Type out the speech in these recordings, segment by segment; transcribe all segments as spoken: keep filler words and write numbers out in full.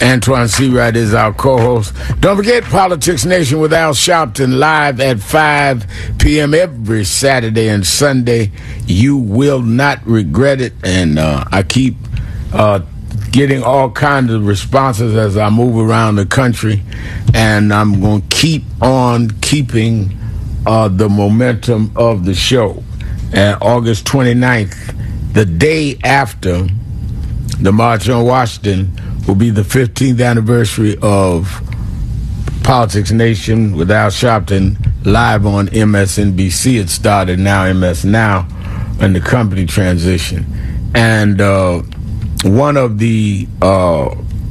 Antoine Seawright is our co-host. Don't forget Politics Nation with Al Sharpton live at five p.m. every Saturday and Sunday. You will not regret it. And uh, I keep uh, getting all kinds of responses as I move around the country. And I'm going to keep on keeping uh, the momentum of the show. And August twenty-ninth, the day after the March on Washington, will be the fifteenth anniversary of Politics Nation with Al Sharpton live on M S N B C. It started now, M S Now, and the company transition. And uh, one of the uh,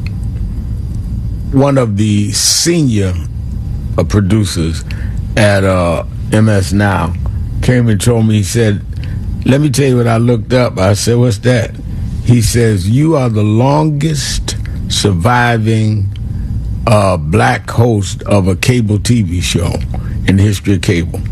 one of the senior uh, producers at uh, M S Now came and told me, he said, "Let me tell you what I looked up." I said, "What's that?" He says, "You are the longest surviving uh, black host of a cable T V show in the history of cable."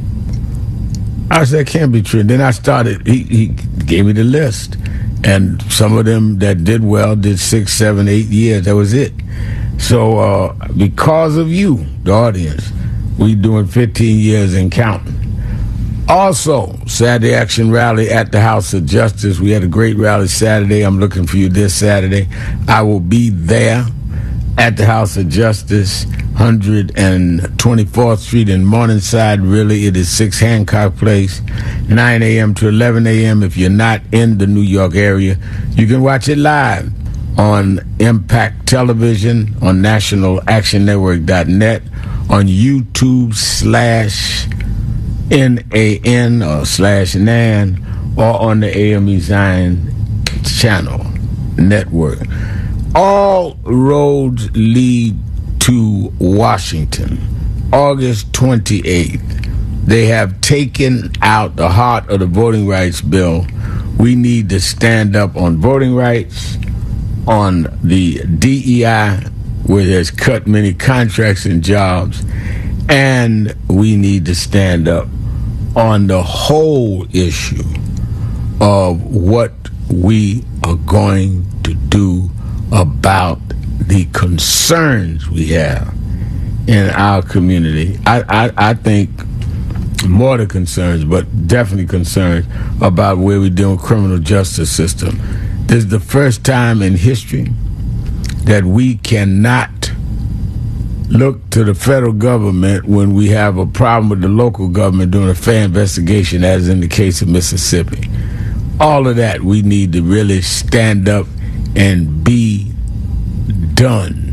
I said, "That can't be true." Then I started, he, he gave me the list. And some of them that did well did six, seven, eight years. That was it. So uh, because of you, the audience, we doing fifteen years and counting. Also, Saturday Action Rally at the House of Justice. We had a great rally Saturday. I'm looking for you this Saturday. I will be there at the House of Justice, one hundred twenty-fourth Street in Morningside. Really, it is six Hancock Place, nine a.m. to eleven a.m. If you're not in the New York area, you can watch it live on Impact Television, on national action network dot net, on YouTube slash N A N or slash Nan, or on the A M E Zion channel network. All roads lead to Washington. August twenty-eighth. They have taken out the heart of the voting rights bill. We need to stand up on voting rights, on the D E I, where there's cut many contracts and jobs, and we need to stand up on the whole issue of what we are going to do about the concerns we have in our community. I, I, I think more the concerns, but definitely concerns about where we're doing criminal justice system. This is the first time in history that we cannot look to the federal government when we have a problem with the local government doing a fair investigation, as in the case of Mississippi. All of that, we need to really stand up and be done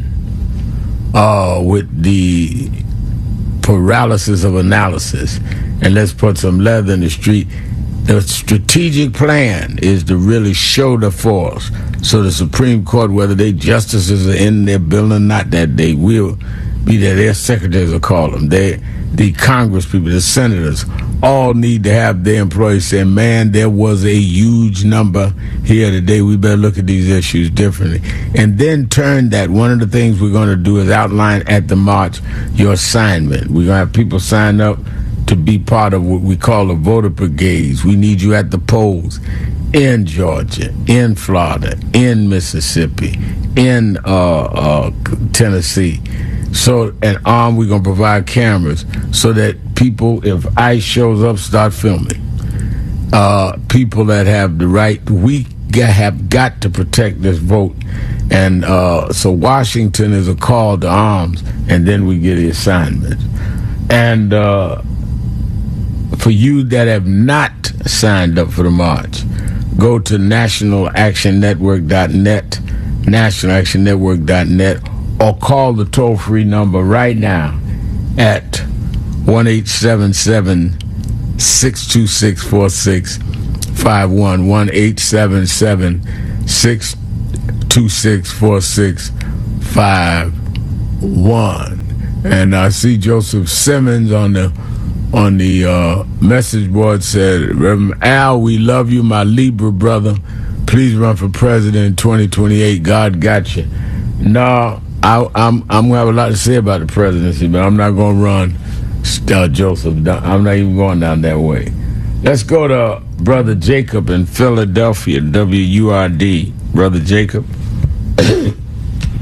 uh, with the paralysis of analysis. And let's put some leather in the street. The strategic plan is to really show the force, so the Supreme Court, whether they justices are in their building or not, that they will be there. Their secretaries will call them. They, the Congress people, the senators, all need to have their employees say, "Man, there was a huge number here today. We better look at these issues differently." And then turn that. One of the things we're going to do is outline at the march your assignment. We're going to have people sign up to be part of what we call the voter brigades. We need you at the polls in Georgia, in Florida, in Mississippi, in uh, uh, Tennessee. So, and armed, we're going to provide cameras so that people, if ICE shows up, start filming. Uh, people that have the right, we have got to protect this vote. And uh, so Washington is a call to arms, and then we get the assignment. And uh, for you that have not signed up for the march, go to national action network dot net, national action network dot net, or call the toll-free number right now at one eight seven seven, six two six, four six five one, one eight seven seven, six two six, four six five one. And I see Joseph Simmons on the on the uh, message board said, "Reverend Al, we love you, my Libra brother. Please run for president in twenty twenty-eight. God got you." No, I, I'm I'm gonna have a lot to say about the presidency, but I'm not gonna run, uh, Joseph. I'm not even going down that way. Let's go to Brother Jacob in Philadelphia, W U R D. Brother Jacob.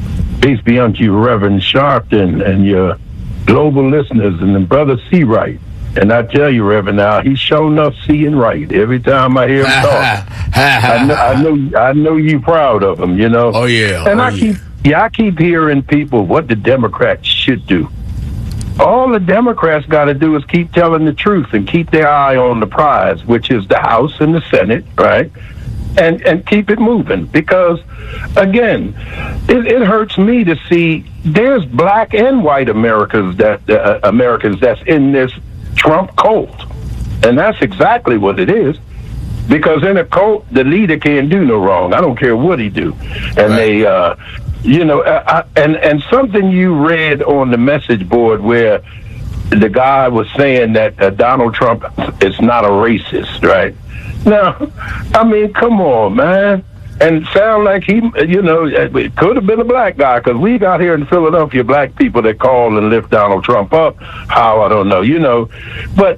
Peace be unto you, Reverend Sharpton, and your global listeners, and then Brother C. Wright. And I tell you, Reverend, now he's showing up seeing right every time I hear him talk. I, know, I know, I know you proud of him, you know. Oh yeah, and oh, I yeah. keep, yeah, I keep hearing people what the Democrats should do. All the Democrats got to do is keep telling the truth and keep their eye on the prize, which is the House and the Senate, right? And and keep it moving, because again, it, it hurts me to see there's black and white Americans that uh, Americans that's in this Trump cult, and that's exactly what it is. Because in a cult, the leader can't do no wrong. I don't care what he do, and right. they, uh, you know, I, and and something you read on the message board where the guy was saying that uh, Donald Trump is not a racist, right? Now, I mean, come on, man. And sound like he, you know, it could have been a black guy, because we got here in Philadelphia black people that call and lift Donald Trump up. How, I don't know, you know. But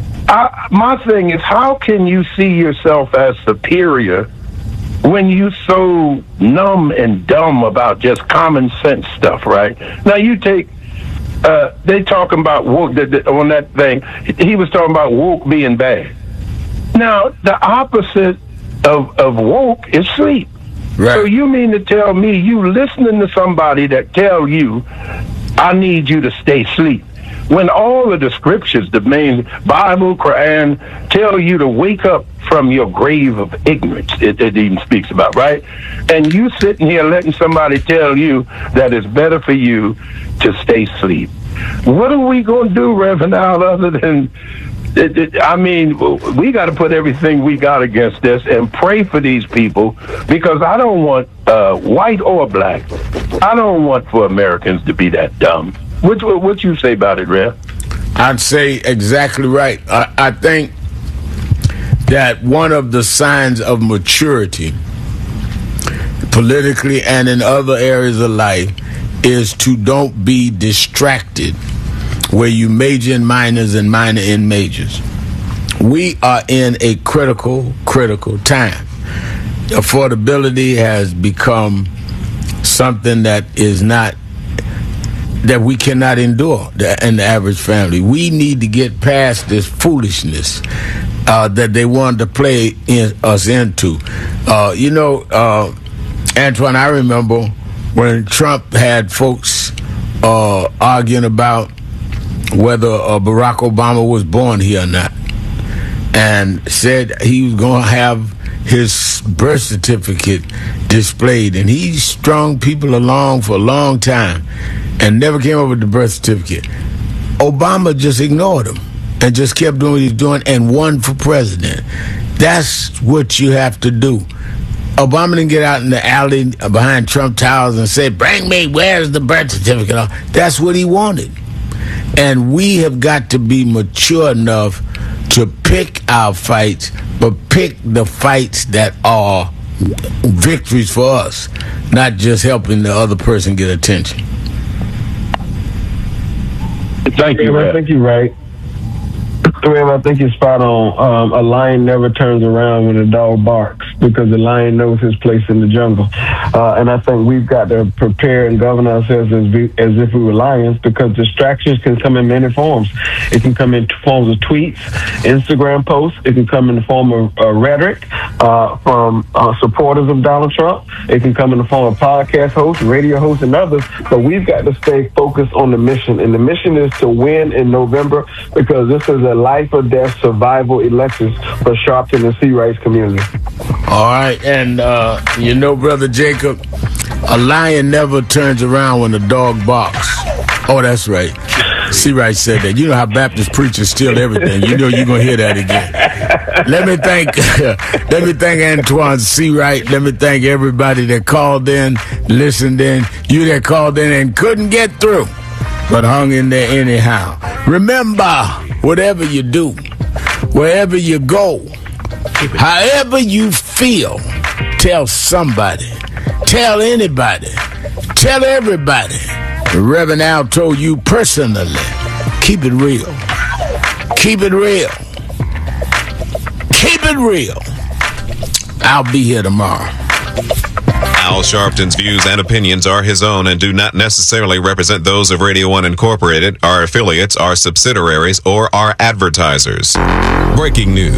I, my thing is, how can you see yourself as superior when you so numb and dumb about just common sense stuff, right? Now, you take, uh, they talking about woke, on that thing, he was talking about woke being bad. Now, the opposite of, of woke is sleep. Right. So you mean to tell me you listening to somebody that tell you, I need you to stay asleep, when all of the scriptures, the main Bible, Quran, tell you to wake up from your grave of ignorance, it, it even speaks about, right? And you sitting here letting somebody tell you that it's better for you to stay asleep. What are we going to do, Reverend Al, other than... It, it, I mean, we got to put everything we got against this and pray for these people, because I don't want uh, white or black. I don't want for Americans to be that dumb. What what you say about it, Rev? I'd say exactly right. I, I think that one of the signs of maturity, politically and in other areas of life, is to don't be distracted where you major in minors and minor in majors. We are in a critical, critical time. Affordability has become something that is not, that we cannot endure in the average family. We need to get past this foolishness uh, that they want to play in, us into. Uh, you know, uh, Antoine, I remember when Trump had folks uh, arguing about whether uh, Barack Obama was born here or not, and said he was going to have his birth certificate displayed, and he strung people along for a long time and never came up with the birth certificate. Obama just ignored him and just kept doing what he's doing and won for president. That's what you have to do. Obama didn't get out in the alley behind Trump Towers and say, bring me, where's the birth certificate? That's what he wanted. And we have got to be mature enough to pick our fights, but pick the fights that are victories for us, not just helping the other person get attention. Thank you, I think you're right. I think you're spot on. Um, a lion never turns around when a dog barks, because the lion knows his place in the jungle. Uh, and I think we've got to prepare and govern ourselves as, we, as if we were lions, because distractions can come in many forms. It can come in forms of tweets, Instagram posts. It can come in the form of uh, rhetoric uh, from uh, supporters of Donald Trump. It can come in the form of podcast hosts, radio hosts, and others. But we've got to stay focused on the mission. And the mission is to win in November, because this is a life or death survival elections for Sharpton and C. Wright's community. All right, and uh, you know, Brother Jacob, a lion never turns around when a dog barks. Oh, that's right. C. Wright said that. You know how Baptist preachers steal everything. You know you're gonna hear that again. Let me thank, let me thank Antoine C. Wright. Let me thank everybody that called in, listened in. You that called in and couldn't get through, but hung in there anyhow. Remember, whatever you do, wherever you go, however you feel, tell somebody, tell anybody, tell everybody. Reverend Al told you personally, keep it real. Keep it real. Keep it real. I'll be here tomorrow. Al Sharpton's views and opinions are his own and do not necessarily represent those of Radio One Incorporated, our affiliates, our subsidiaries, or our advertisers. Breaking news.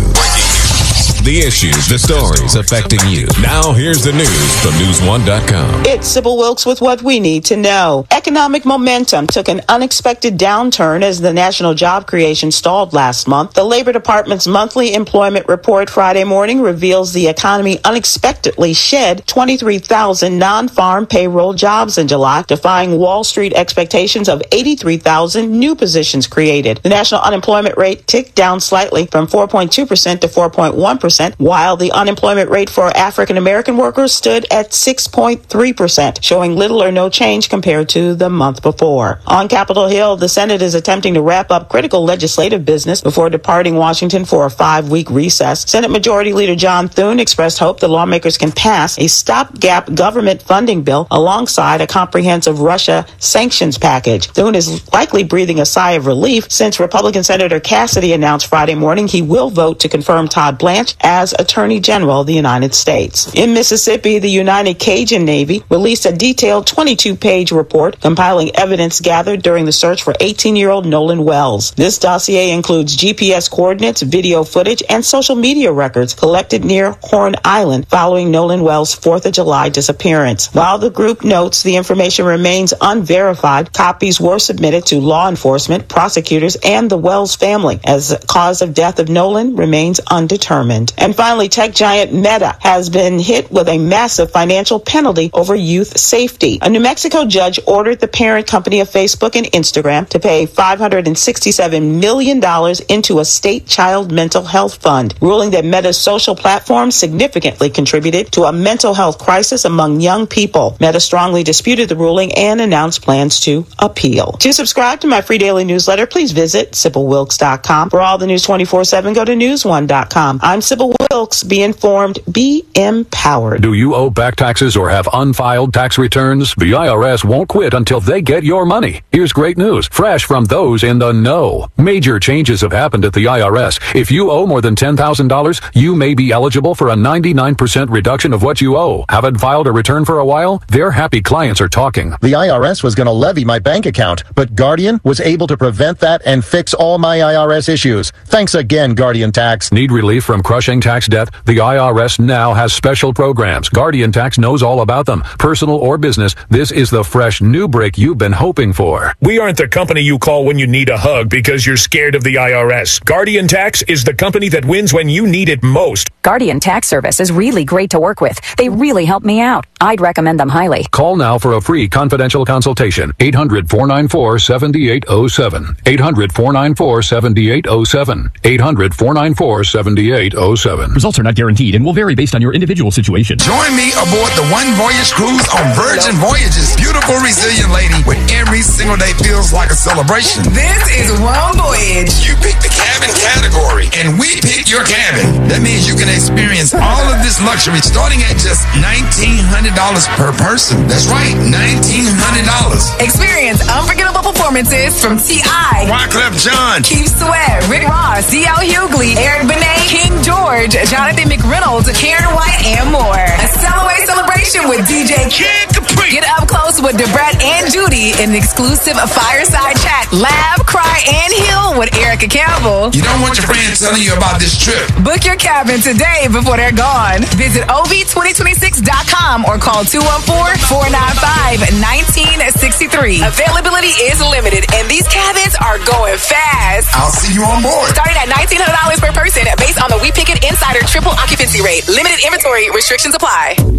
The issues, the stories affecting you. Now here's the news from news one dot com. It's Sybil Wilkes with what we need to know. Economic momentum took an unexpected downturn as the national job creation stalled last month. The Labor Department's monthly employment report Friday morning reveals the economy unexpectedly shed twenty-three thousand non-farm payroll jobs in July, defying Wall Street expectations of eighty-three thousand new positions created. The national unemployment rate ticked down slightly from four point two percent to four point one percent. While the unemployment rate for African American workers stood at six point three percent, showing little or no change compared to the month before. On Capitol Hill, the Senate is attempting to wrap up critical legislative business before departing Washington for a five-week recess. Senate Majority Leader John Thune expressed hope the lawmakers can pass a stopgap government funding bill alongside a comprehensive Russia sanctions package. Thune is likely breathing a sigh of relief since Republican Senator Cassidy announced Friday morning he will vote to confirm Todd Blanche as Attorney General of the United States. In Mississippi, the United Cajun Navy released a detailed twenty-two page report compiling evidence gathered during the search for eighteen-year-old Nolan Wells. This dossier includes G P S coordinates, video footage, and social media records collected near Horn Island following Nolan Wells' fourth of July disappearance. While the group notes the information remains unverified, copies were submitted to law enforcement, prosecutors, and the Wells family, as the cause of death of Nolan remains undetermined. And finally, tech giant Meta has been hit with a massive financial penalty over youth safety. A New Mexico judge ordered the parent company of Facebook and Instagram to pay five hundred sixty-seven million dollars into a state child mental health fund, ruling that Meta's social platform significantly contributed to a mental health crisis among young people. Meta strongly disputed the ruling and announced plans to appeal. To subscribe to my free daily newsletter, please visit Sybil Wilkes dot com. For all the news twenty-four seven, go to news one dot com. I'm Sybil Wilkes. Be informed, be empowered. Do you owe back taxes or have unfiled tax returns? The I R S won't quit until they get your money. Here's great news, fresh from those in the know. Major changes have happened at the I R S. If you owe more than ten thousand dollars, you may be eligible for a ninety-nine percent reduction of what you owe. Haven't filed a return for a while? Their happy clients are talking. The I R S was going to levy my bank account, but Guardian was able to prevent that and fix all my I R S issues. Thanks again, Guardian Tax. Need relief from crushing tax debt? The I R S now has special programs. Guardian Tax knows all about them. Personal or business, this is the fresh new break you've been hoping for. We aren't the company you call when you need a hug because you're scared of the I R S. Guardian Tax is the company that wins when you need it most. Guardian Tax Service is really great to work with. They really help me out. I'd recommend them highly. Call now for a free confidential consultation. eight hundred, four nine four, seven eight zero seven. eight hundred, four nine four, seven eight zero seven. eight hundred, four nine four, seven eight zero seven. Results are not guaranteed and will vary based on your individual situation. Join me aboard the One Voyage Cruise on Virgin Voyages. Beautiful, resilient lady, where every single day feels like a celebration. This is One Voyage. You pick the cabin category, and we pick your cabin. That means you can experience all of this luxury starting at just nineteen hundred dollars per person. That's right, nineteen hundred dollars. Experience unforgettable performances from T I, Wyclef Jean, Keith Sweat, Rick Ross, D L Hughley, Eric Benet, King George, Jonathan McReynolds, Karen White, and more. A Cellaway celebration with D J Kid Capri. Get up close with Debrat and Judy in the exclusive fireside chat. Laugh, cry, and heal with Erica Campbell. You don't want your friends telling you about this trip. Book your cabin today before they're gone. Visit O V twenty twenty-six dot com or call two one four, four nine five, one nine six three. Availability is limited, and these cabins are going fast. I'll see you on board. Starting at nineteen hundred dollars per person based on the We Pick It Insider triple occupancy rate. Limited inventory restrictions apply.